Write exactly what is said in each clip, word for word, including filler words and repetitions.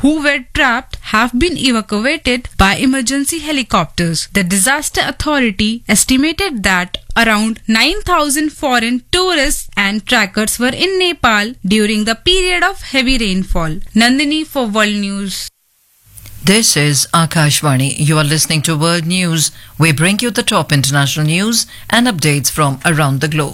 who were trapped have been evacuated by emergency helicopters. The disaster authority estimated that around nine thousand foreign tourists and trackers were in Nepal during the period of heavy rainfall. Nandini for World News. This is Akashvani. You are listening to World News. We bring you the top international news and updates from around the globe.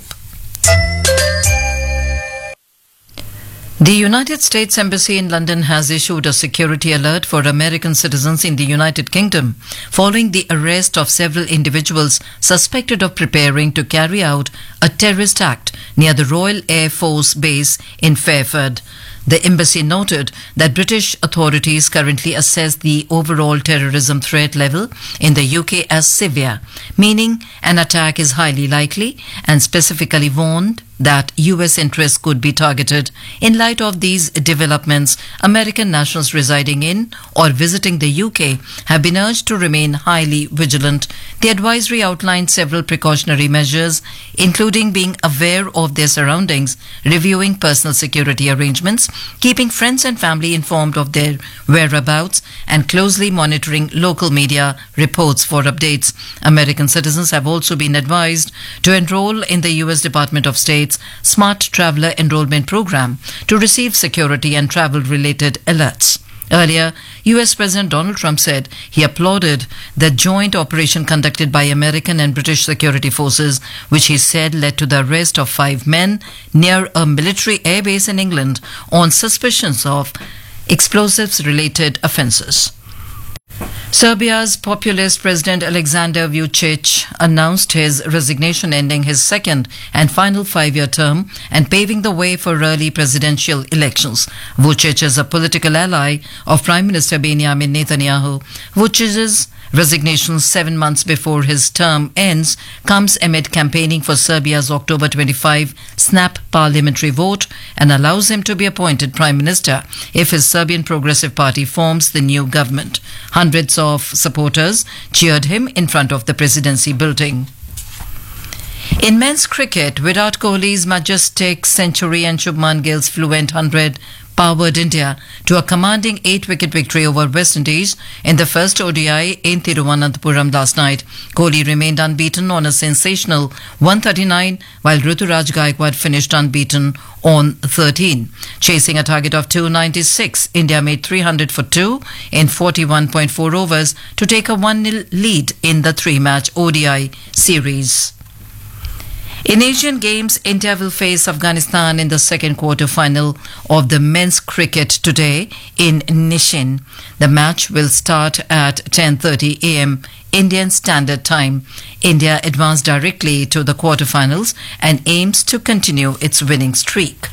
The United States Embassy in London has issued a security alert for American citizens in the United Kingdom following the arrest of several individuals suspected of preparing to carry out a terrorist act near the Royal Air Force Base in Fairford. The embassy noted that British authorities currently assess the overall terrorism threat level in the U K as severe, meaning an attack is highly likely, and specifically warned that U S interests could be targeted. In light of these developments, American nationals residing in or visiting the U K have been urged to remain highly vigilant. The advisory outlined several precautionary measures, including being aware of their surroundings, reviewing personal security arrangements, keeping friends and family informed of their whereabouts, and closely monitoring local media reports for updates. American citizens have also been advised to enroll in the U S Department of State's Smart Traveler Enrollment Program to receive security and travel-related alerts. Earlier, U S President Donald Trump said he applauded the joint operation conducted by American and British security forces, which he said led to the arrest of five men near a military airbase in England on suspicions of explosives-related offences. Serbia's populist President Alexander Vučić announced his resignation, ending his second and final five-year term and paving the way for early presidential elections. Vučić is a political ally of Prime Minister Benjamin Netanyahu. Vučić's resignation seven months before his term ends comes amid campaigning for Serbia's October twenty-fifth snap parliamentary vote and allows him to be appointed Prime Minister if his Serbian Progressive Party forms the new government. Hundreds of supporters cheered him in front of the presidency building. In men's cricket, Virat Kohli's majestic century and Shubman Gill's fluent hundred powered India to a commanding eight-wicket victory over West Indies in the first O D I in Thiruvananthapuram last night. Kohli remained unbeaten on a sensational one thirty-nine, while Ruturaj Gaikwad finished unbeaten on thirteen. Chasing a target of two ninety-six, India made three hundred for two in forty-one point four overs to take a one nil lead in the three-match O D I series. In Asian Games, India will face Afghanistan in the second quarter-final of the men's cricket today in Nishin. The match will start at ten thirty a m Indian Standard Time. India advanced directly to the quarter-finals and aims to continue its winning streak.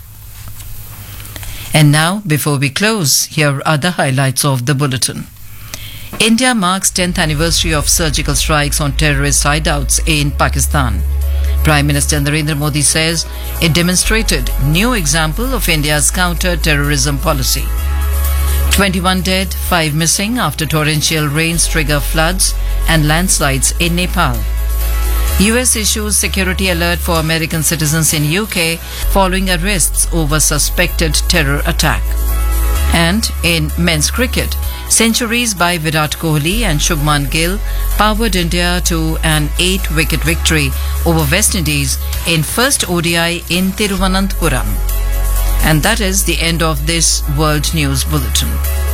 And now, before we close, here are the highlights of the bulletin. India marks tenth anniversary of surgical strikes on terrorist hideouts in Pakistan. Prime Minister Narendra Modi says it demonstrated new example of India's counter-terrorism policy. twenty-one dead, five missing after torrential rains trigger floods and landslides in Nepal. U S issues security alert for American citizens in U K following arrests over suspected terror attack. And in men's cricket, centuries by Virat Kohli and Shubman Gill powered India to an eight-wicket victory over West Indies in first O D I in Thiruvananthapuram. And that is the end of this World News Bulletin.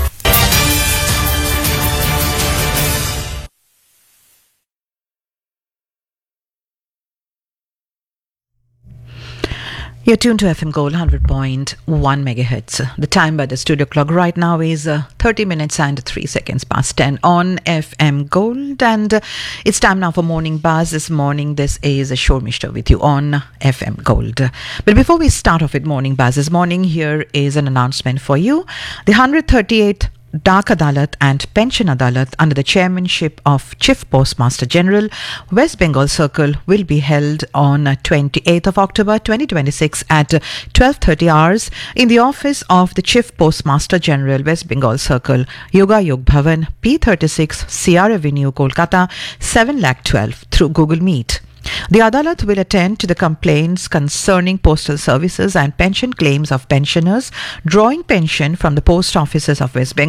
You're tuned to F M Gold one hundred point one megahertz. The time by the studio clock right now is uh, thirty minutes and three seconds past ten on F M Gold. And uh, it's time now for Morning Buzz. This morning, this is Shore Mishra with you on F M Gold. But before we start off with Morning Buzz this morning, here is an announcement for you. The one hundred thirty-eighth Dak Adalat and Pension Adalat under the chairmanship of Chief Postmaster General, West Bengal Circle, will be held on twenty-eighth of October twenty twenty-six at twelve thirty hours in the office of the Chief Postmaster General, West Bengal Circle, Yoga Yog Bhavan, P thirty-six, C R Avenue, Kolkata, seven lakh twelve through Google Meet. The Adalat will attend to the complaints concerning postal services and pension claims of pensioners drawing pension from the post offices of West Bengal